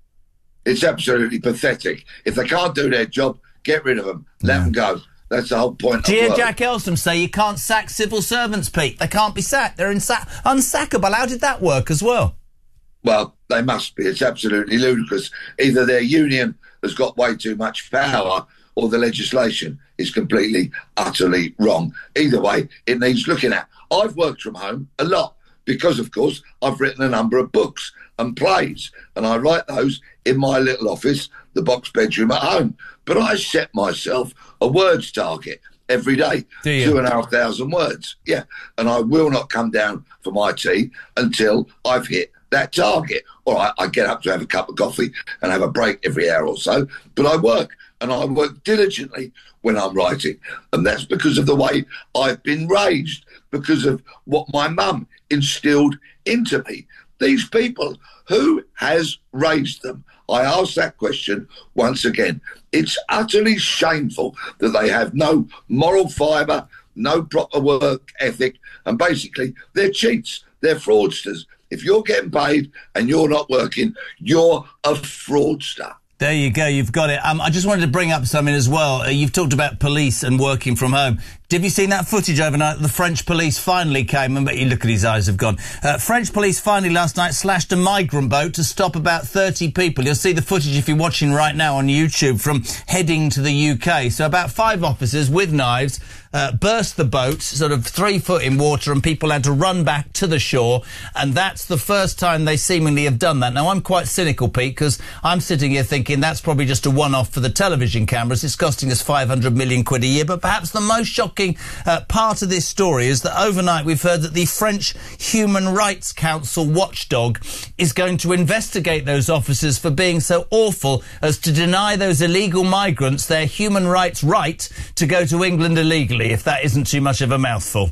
It's absolutely pathetic. If they can't do their job, get rid of them. Let yeah. them go. That's the whole point. Dear of work. Jack Elsom say you can't sack civil servants, Pete. They can't be sacked. They're insa- unsackable. How did that work as well? Well, they must be. It's absolutely ludicrous. Either their union has got way too much power or the legislation is completely, utterly wrong. Either way, it needs looking at. I've worked from home a lot because, of course, I've written a number of books and plays, and I write those in my little office, the box bedroom at home. But I set myself a words target every day, two and a half thousand words. Yeah, and I will not come down for my tea until I've hit that target. Or I, I get up to have a cup of coffee and have a break every hour or so. But I work, and I work diligently when I'm writing. And that's because of the way I've been raised, because of what my mum instilled into me. These people, who has raised them? I ask that question once again. It's utterly shameful that they have no moral fibre, no proper work ethic, and basically they're cheats, they're fraudsters. If you're getting paid and you're not working, you're a fraudster. There you go, you've got it. Um, I just wanted to bring up something as well. Uh, you've talked about police and working from home. Have you seen that footage overnight? The French police finally came, and but you look at his eyes have gone. Uh, French police finally last night slashed a migrant boat to stop about thirty people. You'll see the footage if you're watching right now on YouTube from heading to the U K. So about five officers with knives uh, burst the boat, sort of three foot in water, and people had to run back to the shore. And that's the first time they seemingly have done that. Now, I'm quite cynical, Pete, because I'm sitting here thinking that's probably just a one-off for the television cameras. It's costing us five hundred million quid a year. But perhaps the most shocking Uh, part of this story is that overnight we've heard that the French Human Rights Council watchdog is going to investigate those officers for being so awful as to deny those illegal migrants their human rights right to go to England illegally, if that isn't too much of a mouthful.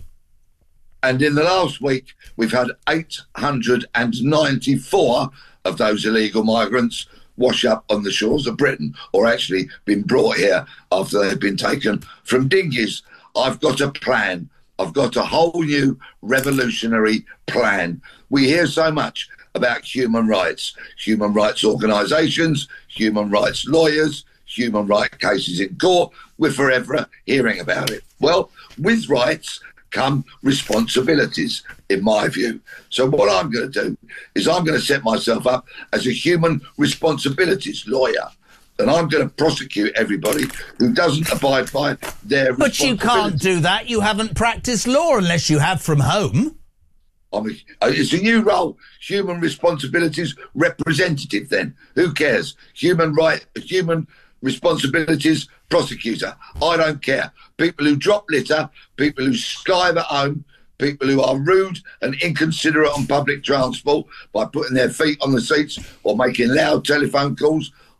And in the last week, we've had eight hundred ninety-four of those illegal migrants wash up on the shores of Britain, or actually been brought here after they've been taken from dinghies. I've got a plan. I've got a whole new revolutionary plan. We hear so much about human rights, human rights organisations, human rights lawyers, human rights cases in court. We're forever hearing about it. Well, with rights come responsibilities, in my view. So what I'm going to do is I'm going to set myself up as a human responsibilities lawyer. And I'm going to prosecute everybody who doesn't abide by their But you can't do that. You haven't practiced law unless you have from home. I mean, it's a new role, human responsibilities representative then. Who cares? Human right, human responsibilities prosecutor. I don't care. People who drop litter, people who skive at home, people who are rude and inconsiderate on public transport by putting their feet on the seats or making loud telephone calls,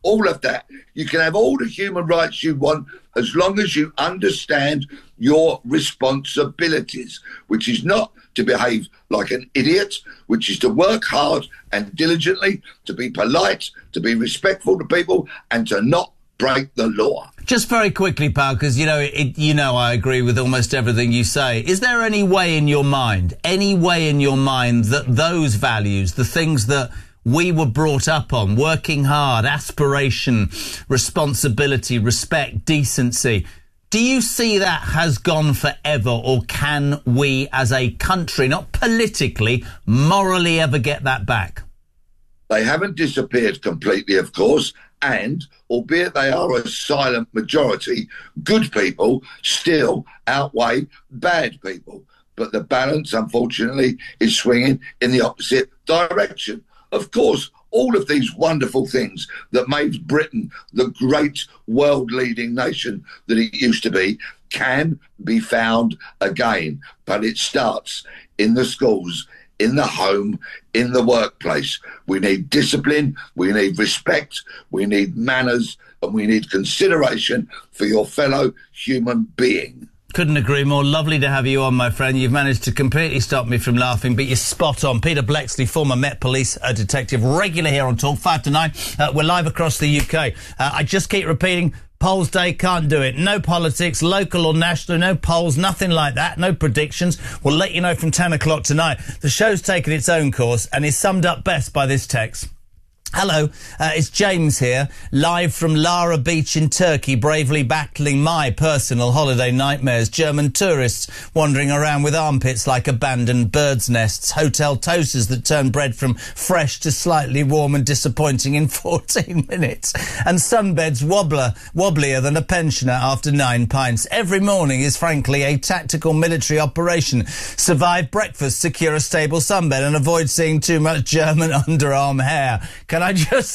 all of that. You can have all the human rights you want as long as you understand your responsibilities, which is not to behave like an idiot, which is to work hard and diligently, to be polite, to be respectful to people, and to not break the law. Just very quickly, pal, because, you know, it, you know I agree with almost everything you say. Is there any way in your mind, any way in your mind that those values, the things that we were brought up on, working hard, aspiration, responsibility, respect, decency, do you see that has gone forever, or can we as a country, not politically, morally ever get that back? They haven't disappeared completely, of course, and albeit they are a silent majority, good people still outweigh bad people. But the balance, unfortunately, is swinging in the opposite direction. Of course, all of these wonderful things that made Britain the great world-leading nation that it used to be can be found again. But it starts in the schools, in the home, in the workplace. We need discipline, we need respect, we need manners, and we need consideration for your fellow human being. Couldn't agree more. Lovely to have you on, my friend. You've managed to completely stop me from laughing, but you're spot on. Peter Blexley, former Met Police uh, detective, regular here on Talk, five to nine. Uh, we're live across the U K. Uh, I just keep repeating, polls day, can't do it. No politics, local or national, no polls, nothing like that, no predictions. We'll let you know from ten o'clock tonight. The show's taken its own course and is summed up best by this text. Hello, uh, it's James here, live from Lara Beach in Turkey, bravely battling my personal holiday nightmares. German tourists wandering around with armpits like abandoned birds' nests, hotel toasters that turn bread from fresh to slightly warm and disappointing in fourteen minutes, and sunbeds wobbler, wobblier than a pensioner after nine pints. Every morning is frankly a tactical military operation. Survive breakfast, secure a stable sunbed, and avoid seeing too much German underarm hair. Can I just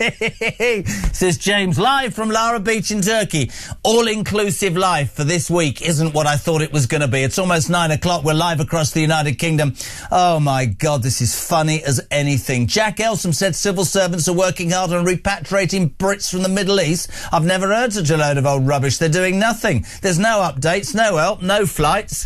say, says James, live from Lara Beach in Turkey. All-inclusive life for this week isn't what I thought it was going to be. It's almost nine o'clock. We're live across the United Kingdom. Oh, my God, this is funny as anything. Jack Elsom said civil servants are working hard on repatriating Brits from the Middle East. I've never heard such a load of old rubbish. They're doing nothing. There's no updates, no help, no flights.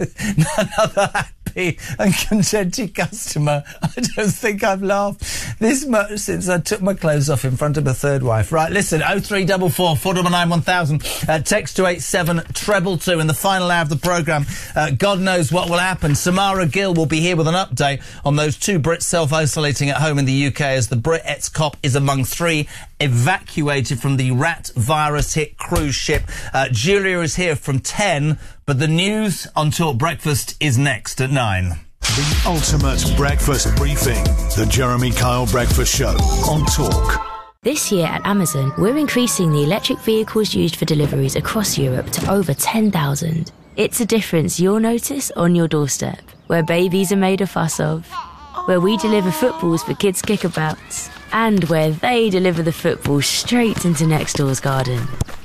Another happy and contented customer. I don't think I've laughed this much since I took my clothes off in front of a third wife. Right, listen, oh three four four, four nine nine, one thousand, uh, text to eight seven treble two in the final hour of the programme. Uh, God knows what will happen. Samara Gill will be here with an update on those two Brits self-isolating at home in the U K as the Brit ex-cop is among three evacuated from the rat virus-hit cruise ship. Uh, Julia is here from ten, but the news on Talk Breakfast is next at nine. The ultimate breakfast briefing. The Jeremy Kyle Breakfast Show on Talk. This year at Amazon, we're increasing the electric vehicles used for deliveries across Europe to over ten thousand. It's a difference you'll notice on your doorstep, where babies are made a fuss of, where we deliver footballs for kids' kickabouts, and where they deliver the football straight into next door's garden.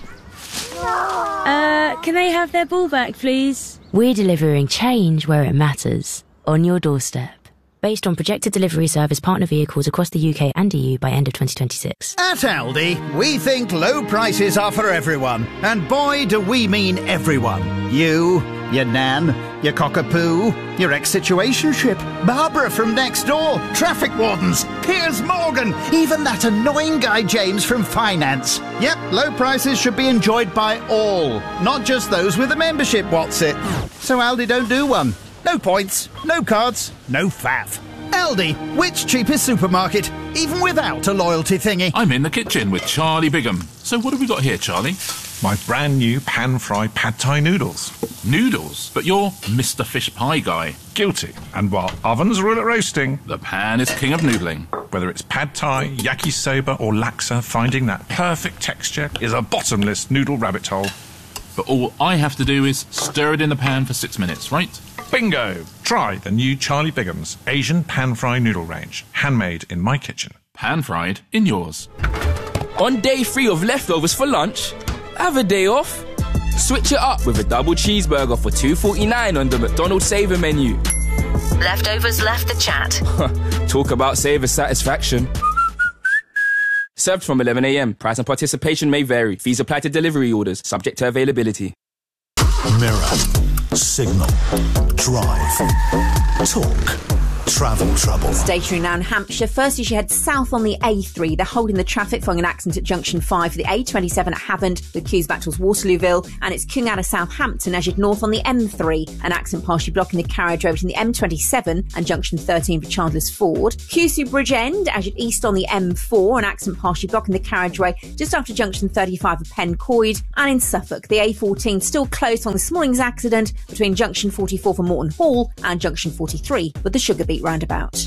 Uh, can they have their ball back, please? We're delivering change where it matters, on your doorstep. Based on projected delivery service partner vehicles across the U K and E U by end of twenty twenty-six. At Aldi, we think low prices are for everyone. And boy, do we mean everyone. You, your nan, your cockapoo, your ex-situationship, Barbara from next door, traffic wardens, Piers Morgan, even that annoying guy James from finance. Yep, low prices should be enjoyed by all, not just those with a membership, what's it? So Aldi don't do one. No points, no cards, no faff. Aldi, which cheapest supermarket, even without a loyalty thingy? I'm in the kitchen with Charlie Bigham. So what have we got here, Charlie? My brand new pan-fried pad thai noodles. Noodles? But you're Mister Fish Pie guy. Guilty. And while ovens rule at roasting, the pan is king of noodling. Whether it's pad thai, yakisoba or laksa, finding that perfect texture is a bottomless noodle rabbit hole. But all I have to do is stir it in the pan for six minutes, right? Bingo! Try the new Charlie Bigham's Asian pan-fried noodle range. Handmade in my kitchen. Pan-fried in yours. On day three of leftovers for lunch, have a day off. Switch it up with a double cheeseburger for two forty-nine on the McDonald's Saver menu. Leftovers left the chat. Talk about saver satisfaction. Served from eleven a m. Price and participation may vary. Fees apply to delivery orders, subject to availability. Mirror, Signal, Drive, Talk, Travel Trouble. Stationary now in Hampshire. Firstly, she heads south on the A three. They're holding the traffic following an accident at junction five for the A twenty-seven at Havant with queues back towards Waterlooville. And it's King out of Southampton as you'd north on the M three. An accident partially blocking the carriageway between the M twenty-seven and junction thirteen for Chandler's Ford. Queues through Bridgend as you'd east on the M four. An accident partially blocking the carriageway just after junction thirty-five for Pencoed. And in Suffolk, the A fourteen still closed on this morning's accident between junction forty-four for Morton Hall and junction forty-three with the Sugar Beet roundabout.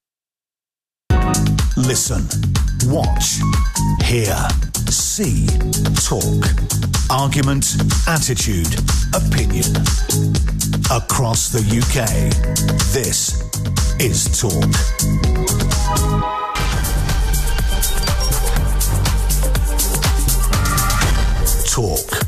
Listen, watch, hear, see, talk. Argument, attitude, opinion. Across the U K, this is Talk. Talk.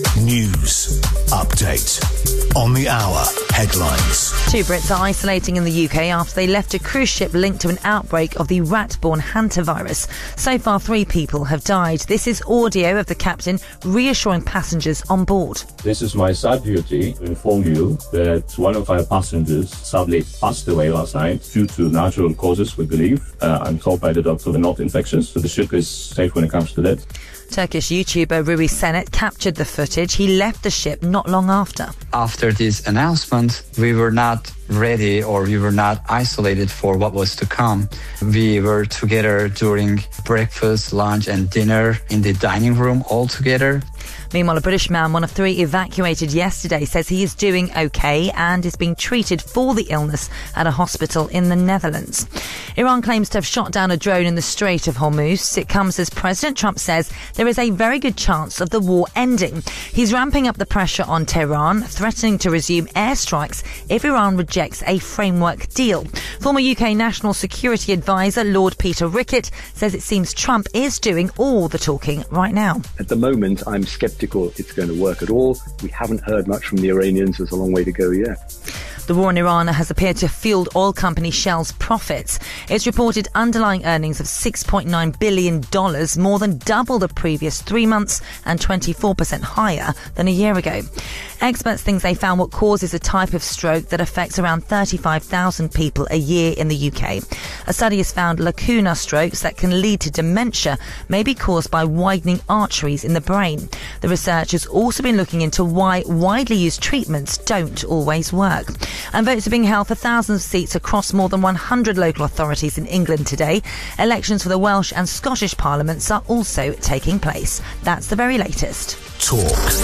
News. Update. On the hour. Headlines. Two Brits are isolating in the U K after they left a cruise ship linked to an outbreak of the rat-borne hantavirus. So far, three people have died. This is audio of the captain reassuring passengers on board. This is my side duty to inform you that one of our passengers sadly passed away last night due to natural causes, we believe. Uh, I'm told by the doctor they're not infectious, so the ship is safe when it comes to that. Turkish YouTuber Rui Senet captured the footage. He left the ship not long after. After this announcement, we were not ready or we were not isolated for what was to come. We were together during breakfast, lunch and dinner in the dining room all together. Meanwhile, a British man, one of three evacuated yesterday, says he is doing okay and is being treated for the illness at a hospital in the Netherlands. Iran claims to have shot down a drone in the Strait of Hormuz. It comes as President Trump says there is a very good chance of the war ending. He's ramping up the pressure on Tehran, threatening to resume airstrikes if Iran rejects a framework deal. Former U K National Security Advisor Lord Peter Rickett says it seems Trump is doing all the talking right now. At the moment, I'm sceptical it's going to work at all. We haven't heard much from the Iranians. There's a long way to go yet. The war in Iran has appeared to have fueled oil company Shell's profits. It's reported underlying earnings of six point nine billion dollars, more than double the previous three months and twenty-four percent higher than a year ago. Experts think they found what causes a type of stroke that affects around thirty-five thousand people a year in the U K. A study has found lacunar strokes that can lead to dementia may be caused by widening arteries in the brain. The research has also been looking into why widely used treatments don't always work. And votes are being held for thousands of seats across more than one hundred local authorities in England today. Elections for the Welsh and Scottish parliaments are also taking place. That's the very latest. Talk.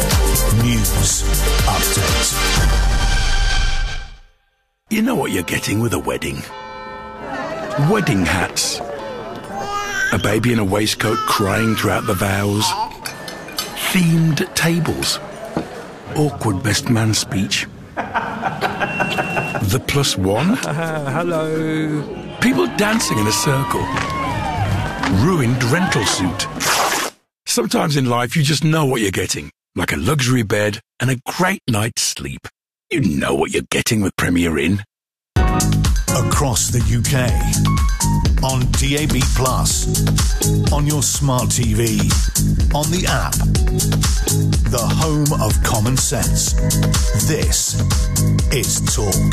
News. Update. You know what you're getting with a wedding? Wedding hats. A baby in a waistcoat crying throughout the vows. Themed tables. Awkward best man speech. The plus one. Uh, hello. People dancing in a circle. Ruined rental suit. Sometimes in life you just know what you're getting. Like a luxury bed and a great night's sleep. You know what you're getting with Premier Inn. Across the U K. On D A B plus. On your smart T V. On the app. The home of common sense. This is Talk.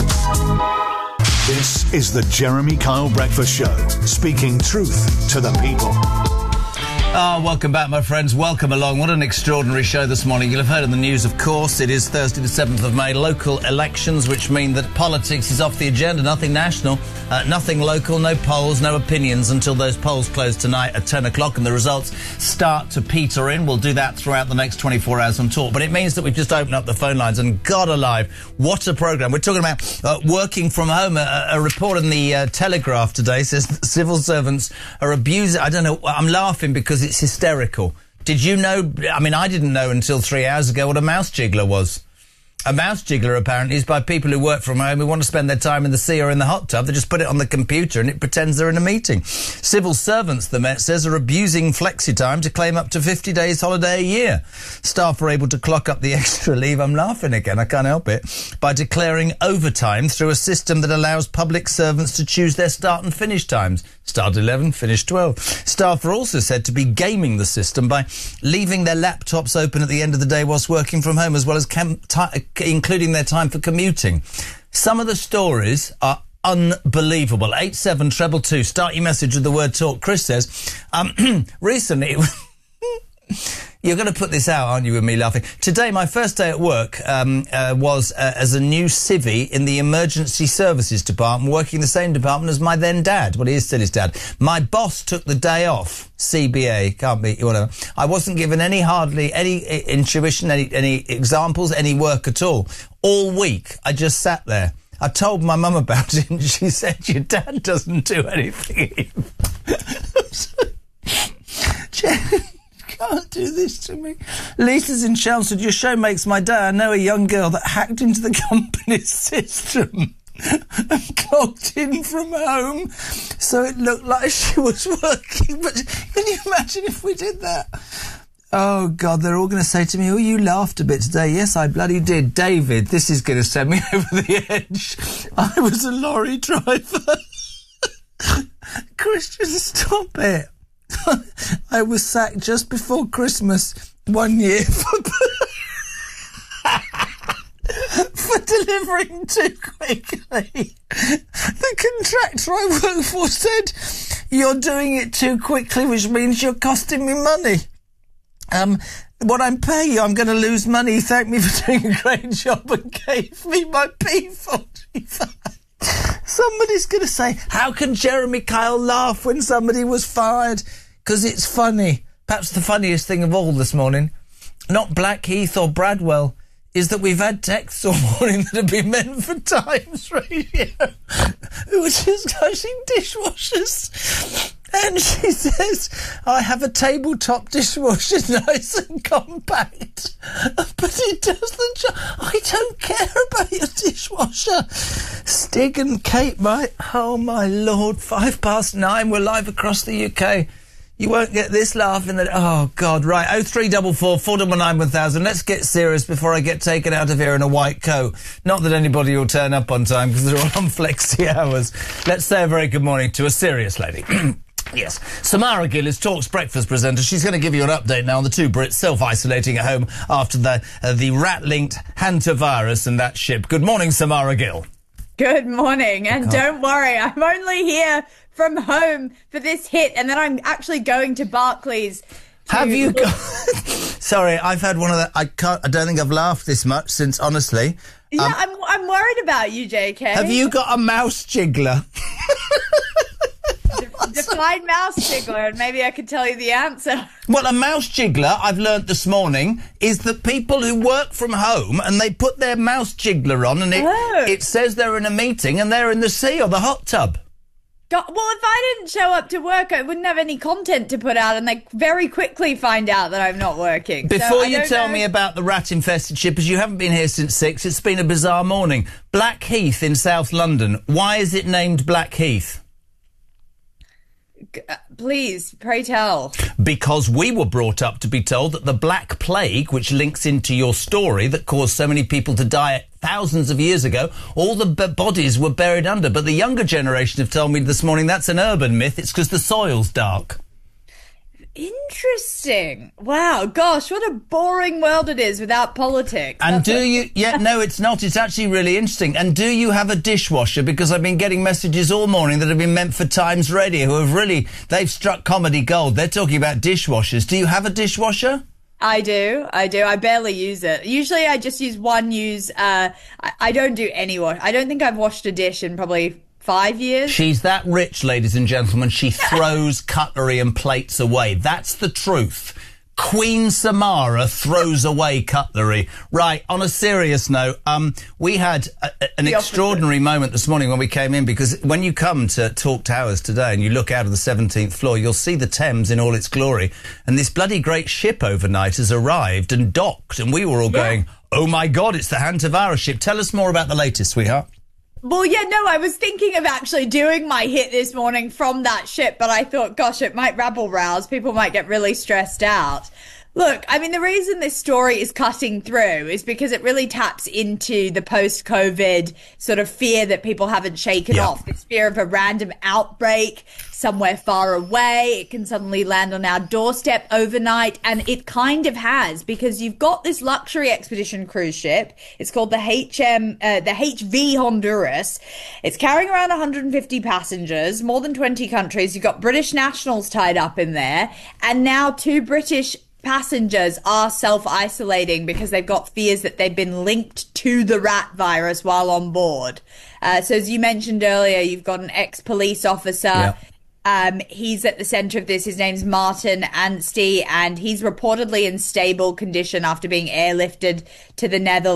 This is the Jeremy Kyle Breakfast Show. Speaking truth to the people. Ah, oh, welcome back, my friends. Welcome along. What an extraordinary show this morning. You'll have heard in the news, of course. It is Thursday the seventh of May. Local elections, which mean that politics is off the agenda. Nothing national, uh, nothing local, no polls, no opinions until those polls close tonight at ten o'clock and the results start to peter in. We'll do that throughout the next twenty-four hours on Talk. But it means that we've just opened up the phone lines and God alive, what a programme. We're talking about uh, working from home. A, a report in the uh, Telegraph today says that civil servants are abusing... I don't know, I'm laughing because it's hysterical. Did you know? I mean, I didn't know until three hours ago what a mouse jiggler was. A mouse jiggler, apparently, is by people who work from home who want to spend their time in the sea or in the hot tub. They just put it on the computer and it pretends they're in a meeting. Civil servants, the Met says, are abusing flexi time to claim up to fifty days holiday a year. Staff are able to clock up the extra leave, I'm laughing again, I can't help it, by declaring overtime through a system that allows public servants to choose their start and finish times. Start eleven, finish twelve. Staff are also said to be gaming the system by leaving their laptops open at the end of the day whilst working from home, as well as cam- t- including their time for commuting. Some of the stories are unbelievable. eight seven two two two. Start your message with the word talk. Chris says, um, recently... It was You're going to put this out, aren't you, with me laughing? Today, my first day at work um, uh, was uh, as a new civvy in the emergency services department, working in the same department as my then dad. Well, he is still his dad. My boss took the day off. C B A, can't be, whatever. I wasn't given any, hardly, any intuition, any, any examples, any work at all. All week, I just sat there. I told my mum about it and she said, your dad doesn't do anything. Can't do this to me. Lisa's in Chelmsford. Your show makes my day. I know a young girl that hacked into the company's system and clocked in from home, so it looked like she was working. But can you imagine if we did that? Oh, God, they're all going to say to me, oh, you laughed a bit today. Yes, I bloody did. David, this is going to send me over the edge. I was a lorry driver. Christian, stop it. I was sacked just before Christmas one year for, for delivering too quickly. The contractor I work for said, you're doing it too quickly, which means you're costing me money. Um, what I'm paying you, I'm going to lose money. Thank me for doing a great job and gave me my P forty-five. Somebody's going to say, how can Jeremy Kyle laugh when somebody was fired? Because it's funny. Perhaps the funniest thing of all this morning, not Blackheath or Bradwell, is that we've had texts all morning that have been meant for Times Radio who were just washing dishwashers. And she says, I have a tabletop dishwasher, nice and compact, but it does the job. I don't care about your dishwasher. Stig and Kate, my, oh my Lord, five past nine, we're live across the U K. You won't get this laugh in the... Oh, God, right. oh three four four, four nine nine, one thousand. Let's get serious before I get taken out of here in a white coat. Not that anybody will turn up on time because they're all on flexi hours. Let's say a very good morning to a serious lady. Yes. Samara Gill is Talk's breakfast presenter. She's going to give you an update now on the two Brits self-isolating at home after the, uh, the rat-linked hantavirus and that ship. Good morning, Samara Gill. Good morning, and don't worry, I'm only here from home for this hit, and then I'm actually going to Barclays. To Have you got... Sorry, I've had one of the... I can't... I don't think I've laughed this much since, honestly. Yeah, um, I'm, I'm worried about you, J K. Have you got a mouse jiggler? Define mouse jiggler, and maybe I could tell you the answer. Well, a mouse jiggler, I've learnt this morning, is that people who work from home and they put their mouse jiggler on and it, oh. it says they're in a meeting and they're in the sea or the hot tub. God, well, if I didn't show up to work, I wouldn't have any content to put out, and they very quickly find out that I'm not working. Before so you tell know. me about the rat-infested ship, as you haven't been here since six, it's been a bizarre morning. Blackheath in South London. Why is it named Blackheath? Uh, please, pray tell. Because we were brought up to be told that the Black Plague, which links into your story that caused so many people to die thousands of years ago, all the b- bodies were buried under. But the younger generation have told me this morning that's an urban myth. It's because the soil's dark. Interesting. Wow, gosh, what a boring world it is without politics. And That's do what... you... Yeah, no, it's not. It's actually really interesting. And do you have a dishwasher? Because I've been getting messages all morning that have been meant for Times Radio who have really... They've struck comedy gold. They're talking about dishwashers. Do you have a dishwasher? I do. I do. I barely use it. Usually I just use one use. Uh, I, I don't do any wash. I don't think I've washed a dish in probably... Five years? She's that rich, ladies and gentlemen, she throws cutlery and plates away. That's the truth. Queen Samara throws away cutlery. Right, on a serious note, um, we had a, a, an extraordinary moment this morning when we came in, because when you come to Talk Towers today and you look out of the seventeenth floor, you'll see the Thames in all its glory. And this bloody great ship overnight has arrived and docked, and we were all yeah. going... Oh my God, it's the hantavirus ship. Tell us more about the latest, sweetheart. Well, yeah, no, I was thinking of actually doing my hit this morning from that ship, but I thought, gosh, it might rabble rouse. People might get really stressed out. Look, I mean, the reason this story is cutting through is because it really taps into the post-COVID sort of fear that people haven't shaken Yeah. off. This fear of a random outbreak somewhere far away. It can suddenly land on our doorstep overnight. And it kind of has, because you've got this luxury expedition cruise ship. It's called the H M, uh, the H V Honduras. It's carrying around one hundred fifty passengers, more than twenty countries. You've got British nationals tied up in there. And now two British passengers are self-isolating because they've got fears that they've been linked to the rat virus while on board. Uh, so as you mentioned earlier, you've got an ex-police officer. Yeah. Um, he's at the center of this. His name's Martin Anstey, and he's reportedly in stable condition after being airlifted to the Netherlands.